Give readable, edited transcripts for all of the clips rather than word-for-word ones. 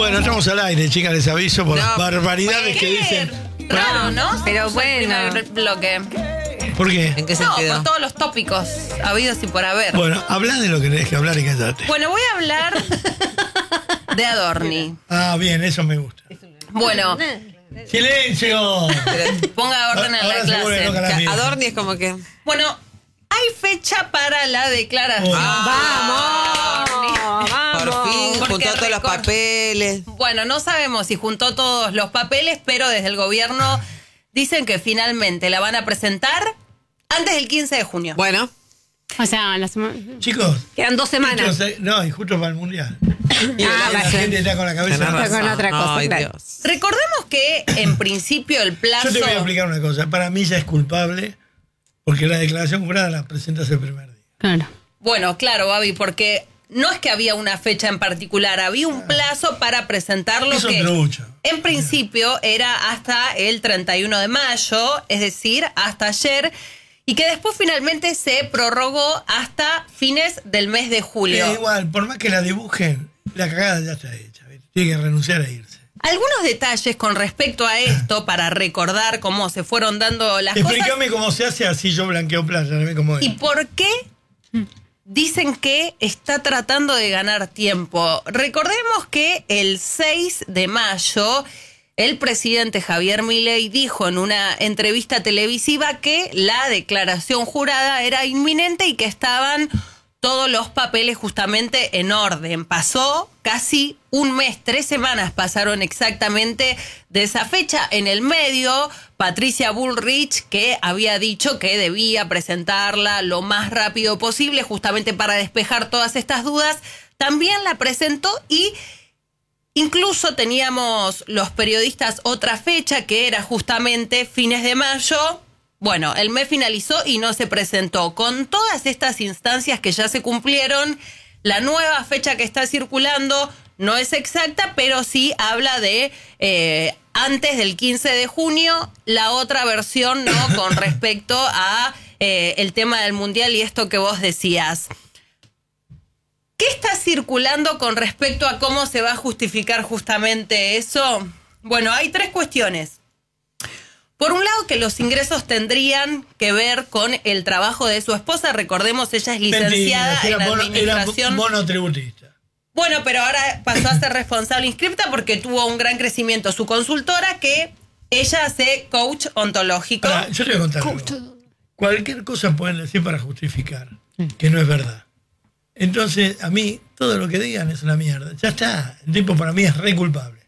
Bueno, estamos al aire, chicas, les aviso por las barbaridades que dicen. Raro, ¿no? Pero bueno. El primer bloque. ¿Por qué? ¿En qué No, sentido? por todos los tópicos habidos y por haber. Bueno, habla de lo que tenés que hablar y callate. Bueno, voy a hablar de Adorni. Ah, bien, eso me gusta. Bueno, ¡Silencio! ponga orden en Ahora la se vuelve loca clase. la mía. Adorni es como que... Bueno, hay fecha para la declaración. ¡Vamos! Por fin Porque juntó todos los papeles. Bueno, no sabemos si juntó todos los papeles, pero desde el gobierno dicen que finalmente la van a presentar antes del 15 de junio. Bueno, O sea, la semana... Chicos. Quedan 2 semanas. No, y justo para el mundial. va La a ser. gente está con la cabeza. tenés Está con razón. otra cosa, Ay, claro. Dios. Recordemos que en principio el plazo... Yo te voy a explicar una cosa. Para mí ya es culpable porque la declaración jurada la presentas el primer día. Claro. Bueno, claro, Babi, porque no es que había una fecha en particular, había un plazo para presentarlo Eso que es trucho. en principio era hasta el 31 de mayo, es decir, hasta ayer, y que después finalmente se prorrogó hasta fines del mes de julio. Igual, por más que la dibujen, la cagada ya está hecha. ¿viste? Tiene que renunciar a irse. Algunos detalles con respecto a esto, para recordar cómo se fueron dando las cosas. Explícame cómo se hace así yo blanqueo playa, dame cómo es. ¿Y por qué dicen que está tratando de ganar tiempo? Recordemos que el 6 de mayo el presidente Javier Milei dijo en una entrevista televisiva que la declaración jurada era inminente y que estaban todos los papeles justamente en orden. Pasó casi un mes, 3 semanas pasaron exactamente de esa fecha. En el medio, Patricia Bullrich, que había dicho que debía presentarla lo más rápido posible, justamente para despejar todas estas dudas, también la presentó y incluso teníamos los periodistas otra fecha que era justamente fines de mayo. Bueno, el mes finalizó y no se presentó. Con todas estas instancias que ya se cumplieron, la nueva fecha que está circulando no es exacta, pero sí habla de antes del 15 de junio. La otra versión, ¿no? Con respecto a el tema del Mundial y esto que vos decías. ¿Qué está circulando con respecto a cómo se va a justificar justamente eso? Bueno, hay 3 cuestiones. Por un lado, que los ingresos tendrían que ver con el trabajo de su esposa. Recordemos, ella es licenciada en administración. Era monotributista. Bueno, pero ahora pasó a ser responsable inscripta porque tuvo un gran crecimiento su consultora, que ella hace coach ontológico. Ahora, yo te voy a contar algo. Cualquier cosa pueden decir para justificar que no es verdad. Entonces, a mí, todo lo que digan es una mierda. Ya está. El tipo para mí es re culpable.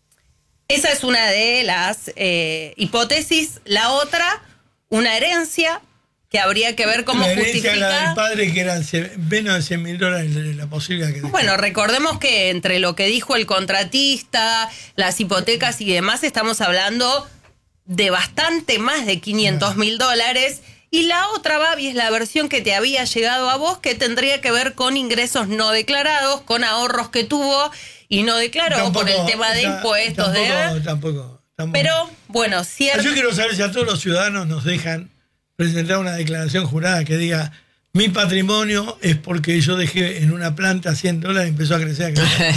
Esa es una de las hipótesis. La otra, una herencia que habría que ver cómo la herencia justifica. La del padre, que eran menos de $100.000 la posibilidad que... Bueno, recordemos que entre lo que dijo el contratista, las hipotecas y demás, estamos hablando de bastante más de $500.000. Y la otra, Babi, es la versión que te había llegado a vos, que tendría que ver con ingresos no declarados, con ahorros que tuvo y no declaró por el tema de impuestos. Tampoco. Pero, bueno, cierto. Yo quiero saber si a todos los ciudadanos nos dejan presentar una declaración jurada que diga: mi patrimonio es porque yo dejé en una planta $100 y empezó a crecer.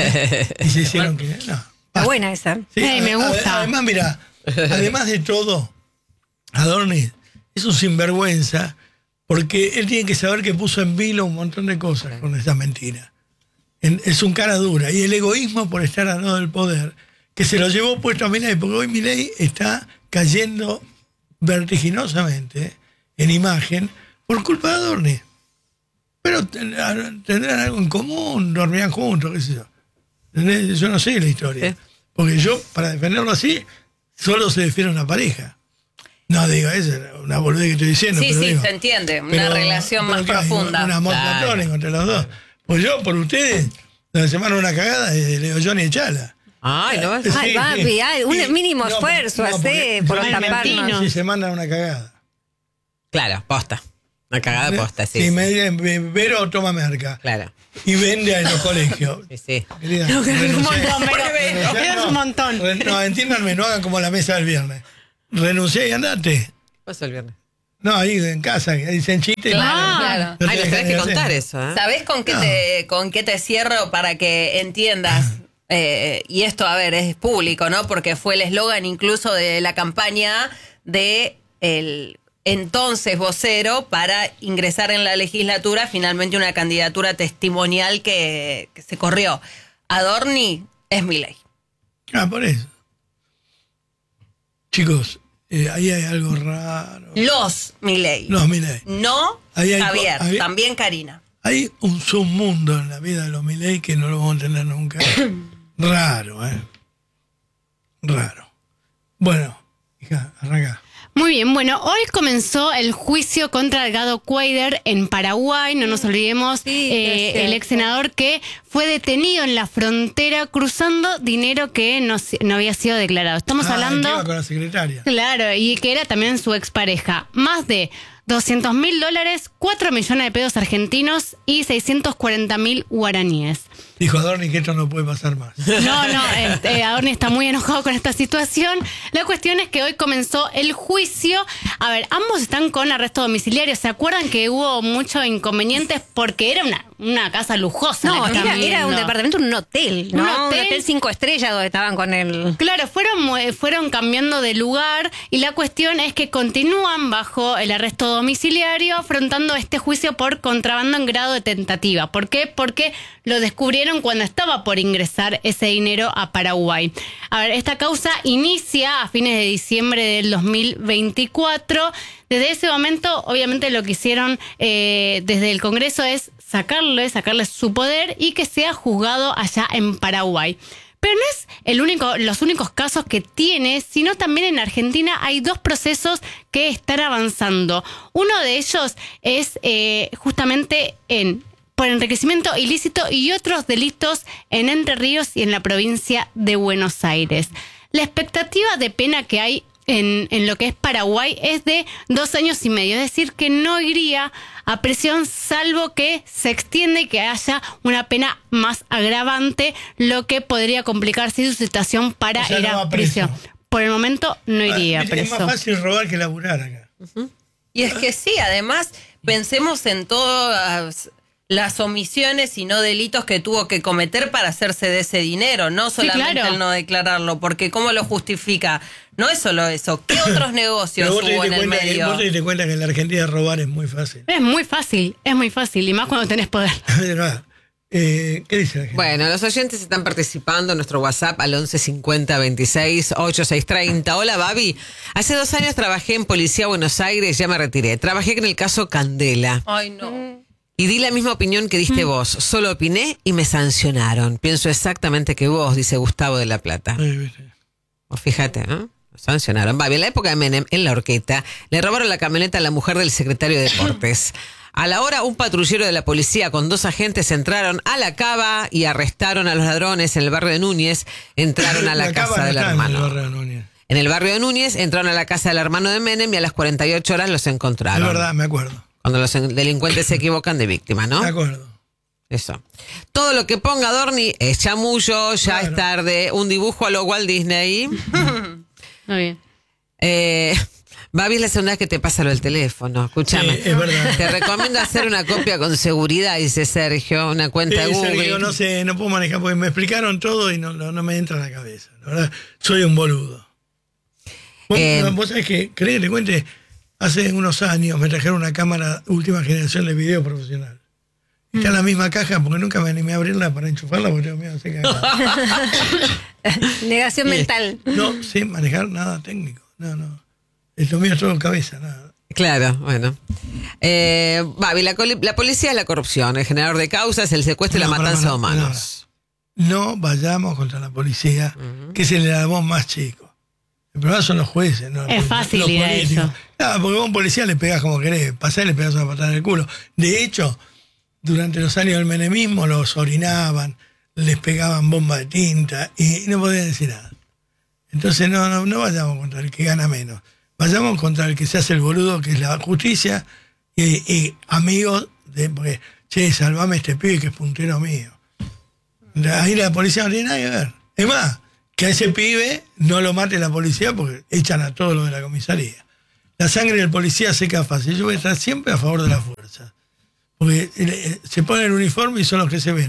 Y se hicieron que... No. Está buena esa. Sí, Me gusta. Además, mira, además de todo, Adorni es un sinvergüenza, porque él tiene que saber que puso en vilo un montón de cosas con esa mentira. Es un cara dura. Y el egoísmo por estar al lado del poder, que se lo llevó puesto a Milei, porque hoy Milei está cayendo vertiginosamente en imagen por culpa de Adorni. Pero tendrán algo en común, dormirán juntos, qué sé yo. ¿Entendés? Yo no sé la historia. Porque yo, para defenderlo así, solo se defiende una pareja. No, digo, esa es una boludez que estoy diciendo. Sí, pero sí, digo, se entiende. Una relación más profunda. Un amor platónico entre los dos. Pues yo, por ustedes, la semana una cagada de Leo Johnny y Chala. Ay, no. Sí, Ay, Babi, un mínimo esfuerzo hace por taparnos. Si se mandan una cagada. Claro, posta. Una cagada de posta, sí. Si me dicen, Vero toma merca. Claro. Y vende en los colegios. Sí. Querida, Un montón, renunciá, pero es un montón. No, entiéndanme, no hagan como la mesa del viernes. Renuncié y andate. ¿Qué pasó el viernes? No, ahí en casa, que dicen chistes. Claro. No Ay, nos tenés que hacer. contar eso, ¿eh? ¿Sabés con qué te cierro para que entiendas? y esto, a ver, es público, ¿no? Porque fue el eslogan incluso de la campaña de el entonces vocero para ingresar en la legislatura, finalmente una candidatura testimonial que se corrió. Adorni es Milei. Por eso. Chicos, ahí hay algo raro. Los Milei. No Javier, también Karina. Hay un submundo en la vida de los Milei que no lo vamos a entender nunca. Raro, Raro. Bueno, hija, arranca. Muy bien, bueno, hoy comenzó el juicio contra Gado Cuader en Paraguay. No nos olvidemos, el ex senador que fue detenido en la frontera cruzando dinero que no había sido declarado. Estamos hablando... Que iba con la secretaria. Claro, y que era también su expareja. Más de $200.000, 4 millones de pesos argentinos y 640.000 guaraníes. Dijo Adorni que esto no puede pasar más. No, Adorni está muy enojado con esta situación. La cuestión es que hoy comenzó el juicio. A ver, ambos están con arresto domiciliario. ¿Se acuerdan que hubo muchos inconvenientes? Porque era una casa lujosa. No, era un departamento, un hotel, ¿no? Un hotel 5 estrellas donde estaban con el... Claro, fueron cambiando de lugar y la cuestión es que continúan bajo el arresto domiciliario afrontando este juicio por contrabando en grado de tentativa. ¿Por qué? Porque lo descubrieron cuando estaba por ingresar ese dinero a Paraguay. A ver, esta causa inicia a fines de diciembre del 2024. Desde ese momento, obviamente, lo que hicieron desde el Congreso es sacarle su poder y que sea juzgado allá en Paraguay. Pero no es los únicos casos que tiene, sino también en Argentina hay 2 procesos que están avanzando. Uno de ellos es justamente por enriquecimiento ilícito y otros delitos en Entre Ríos y en la provincia de Buenos Aires. La expectativa de pena que hay en lo que es Paraguay es de 2 años y medio, es decir, que no iría a prisión salvo que se extiende y que haya una pena más agravante, lo que podría complicarse su situación para ir a prisión. Por el momento no iría preso. Es más fácil robar que laburar acá. Y es que sí, además, pensemos en todas las omisiones y no delitos que tuvo que cometer para hacerse de ese dinero, no solamente el no declararlo, porque ¿cómo lo justifica? No es solo eso, ¿qué otros negocios hubo en el medio? Vos te diste cuenta que en la Argentina robar es muy fácil. Es muy fácil, y más cuando tenés poder. ¿Qué dice la gente? Bueno, los oyentes están participando en nuestro WhatsApp al 11 50 26 8630. Hola, Babi. Hace 2 años trabajé en Policía Buenos Aires, ya me retiré. Trabajé en el caso Candela. Ay, no. Y di la misma opinión que diste vos. Solo opiné y me sancionaron. Pienso exactamente que vos, dice Gustavo de La Plata. Fíjate, ¿no? Sancionaron. Babi, en la época de Menem, en La Horqueta, le robaron la camioneta a la mujer del secretario de Deportes. A la hora, un patrullero de la policía con 2 agentes entraron a la cava y arrestaron a los ladrones en el barrio de Núñez. Entraron a la casa del hermano. En el barrio de Núñez entraron a la casa del hermano de Menem y a las 48 horas los encontraron. Es verdad, me acuerdo. Cuando los delincuentes se equivocan de víctima, ¿no? De acuerdo. Eso. Todo lo que ponga Adorni es chamullo, ya es tarde. Un dibujo a lo Walt Disney. Muy bien. Babi, es la segunda vez que te pasa lo del teléfono. Escúchame. Sí, es verdad. Te recomiendo hacer una copia con seguridad, dice Sergio, una cuenta de Google. Sergio, no sé, no puedo manejar porque me explicaron todo y no me entra en la cabeza. La verdad, soy un boludo. Vos sabés que, ¿querés que te cuente? Hace unos años me trajeron una cámara última generación de video profesional. Está en la misma caja porque nunca me animé a abrirla para enchufarla porque tengo miedo de ser cagada. Negación mental. No sé manejar nada técnico. No. Lo mío es todo en cabeza, nada. Claro, bueno. Babi, la policía es la corrupción, el generador de causas, el secuestro y la matanza de humanos. No vayamos contra la policía, que es el eslabón más chico. El problema son los jueces, ¿no? Es fácil ir a eso. Claro, porque vos a un policía le pegás como querés, pasás y le pegás una patada en el culo. De hecho, durante los años del menemismo los orinaban, les pegaban bombas de tinta y no podían decir nada. Entonces no vayamos contra el que gana menos. Vayamos contra el que se hace el boludo, que es la justicia, y amigos de, porque, che, salvame a este pibe que es puntero mío. Ahí la policía no tiene nada que ver. Es más, que a ese pibe no lo mate la policía porque echan a todos los de la comisaría. La sangre del policía seca fácil. Yo voy a estar siempre a favor de la fuerza. Porque se ponen el uniforme y son los que se ven.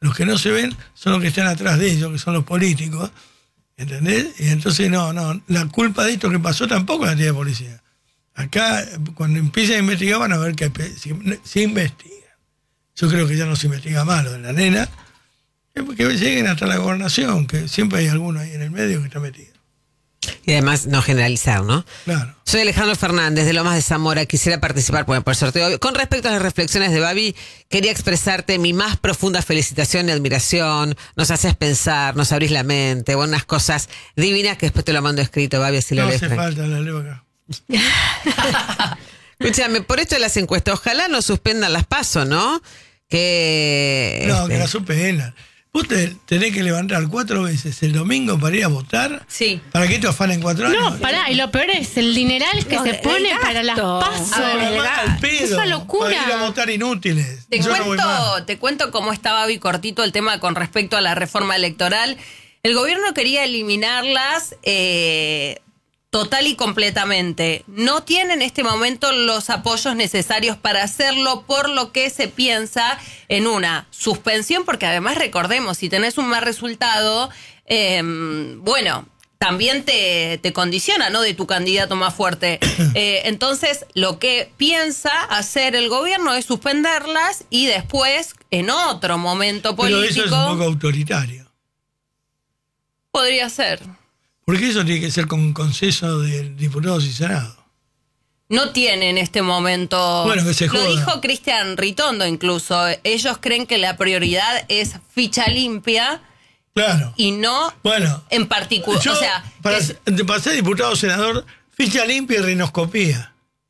Los que no se ven son los que están atrás de ellos, que son los políticos. ¿Entendés? Y entonces no, la culpa de esto que pasó tampoco la tiene la policía. Acá, cuando empiezan a investigar, van a ver que se investiga. Yo creo que ya no se investiga más lo de la nena, que lleguen hasta la gobernación, que siempre hay alguno ahí en el medio que está metido. Y además no generalizar, ¿no? Claro. Soy Alejandro Fernández de Lomas de Zamora. Quisiera participar por el sorteo. Con respecto a las reflexiones de Babi, quería expresarte mi más profunda felicitación y admiración. Nos haces pensar, nos abrís la mente, bueno, unas cosas divinas que después te lo mando escrito, Babi, así lo lees. No hace falta, la leo acá. Escúchame, por esto de las encuestas, ojalá no suspendan las PASO, ¿no? Que la suspendan. Vos tenés que levantar 4 veces el domingo para ir a votar. Sí. ¿Para qué te afanen 4 años? No, pará, y lo peor es el dineral que se pone para las PASO. Es una locura. Para ir a votar inútiles. Te cuento cómo estaba Babi cortito el tema con respecto a la reforma electoral. El gobierno quería eliminarlas total y completamente. No tiene en este momento los apoyos necesarios para hacerlo, por lo que se piensa en una suspensión, porque además recordemos, si tenés un mal resultado, bueno, también te condiciona, ¿no?, de tu candidato más fuerte. Entonces, lo que piensa hacer el gobierno es suspenderlas y después, en otro momento político... Pero eso es un poco autoritario. Podría ser. Porque eso tiene que ser con consenso de diputados y senado. No tiene en este momento... Bueno, que se joda. Lo dijo Cristian Ritondo incluso. Ellos creen que la prioridad es ficha limpia. Claro. Y no en particular. O sea, para ser diputado o senador, ficha limpia y rinoscopía.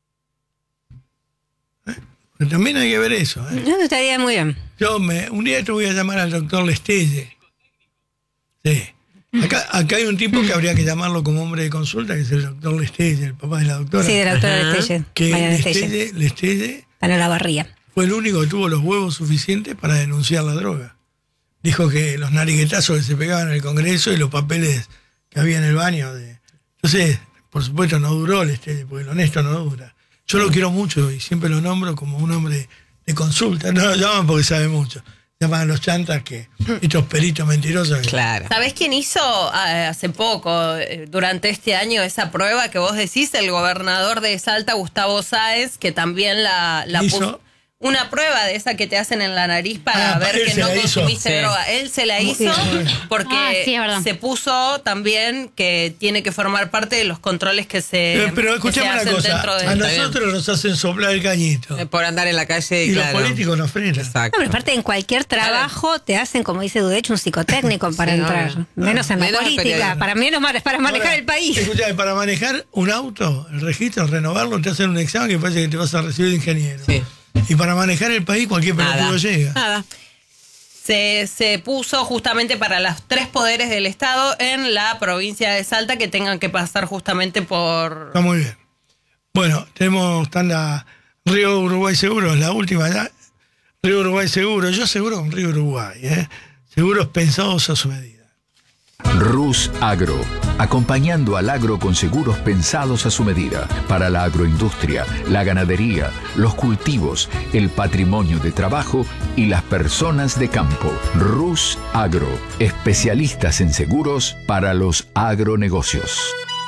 Pero también hay que ver eso. No, estaría muy bien. Un día te voy a llamar al doctor Lestelle. Sí. Acá hay un tipo que habría que llamarlo como hombre de consulta, que es el doctor Lestelle, el papá de la doctora. Sí, de la doctora Lestelle. Que Lestelle para la barría. Fue el único que tuvo los huevos suficientes para denunciar la droga. Dijo que los nariguetazos que se pegaban en el Congreso y los papeles que había en el baño. Entonces, por supuesto, no duró Lestelle, porque el honesto no dura. Yo lo quiero mucho y siempre lo nombro como un hombre de consulta. No lo llaman porque sabe mucho. Llaman a los chantas que estos peritos mentirosos. Claro. ¿Sabés quién hizo hace poco, durante este año, esa prueba que vos decís? El gobernador de Salta, Gustavo Sáez, que también la puso. Una prueba de esa que te hacen en la nariz para ver que no consumiste droga. Él se la hizo porque se puso también que tiene que formar parte de los controles que se Pero escuchame una cosa, a nosotros nos hacen soplar el cañito. Por andar en la calle. Y los políticos nos frenan. Exacto. No, pero aparte en cualquier trabajo te hacen, como dice Dudech, un psicotécnico para entrar. Menos en la política, para manejar el país. Escuchame, para manejar un auto, el registro, renovarlo, te hacen un examen que parece que te vas a recibir de ingeniero. Sí. Y para manejar el país cualquier pelotudo llega. Nada. Se puso justamente para los 3 poderes del Estado en la provincia de Salta que tengan que pasar justamente por... Está muy bien. Bueno, tenemos tanda Río Uruguay Seguro, la última ya. Río Uruguay Seguro, yo seguro con Río Uruguay, seguros pensados a su medida. Rus Agro, acompañando al agro con seguros pensados a su medida, para la agroindustria, la ganadería, los cultivos, el patrimonio de trabajo y las personas de campo. Rus Agro, especialistas en seguros para los agronegocios.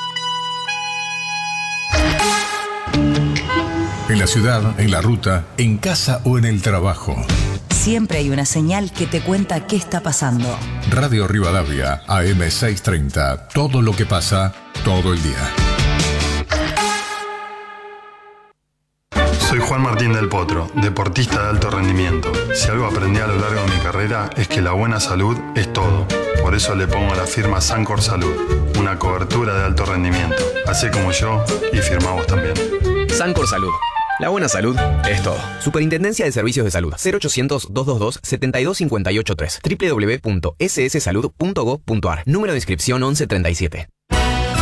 En la ciudad, en la ruta, en casa o en el trabajo. Siempre hay una señal que te cuenta qué está pasando. Radio Rivadavia, AM 630. Todo lo que pasa, todo el día. Soy Juan Martín del Potro, deportista de alto rendimiento. Si algo aprendí a lo largo de mi carrera es que la buena salud es todo. Por eso le pongo la firma Sancor Salud, una cobertura de alto rendimiento. Hacé como yo y firma vos también. Sancor Salud. La buena salud es todo. Superintendencia de Servicios de Salud. 0800-222-72583. www.sssalud.gov.ar. Número de inscripción 1137.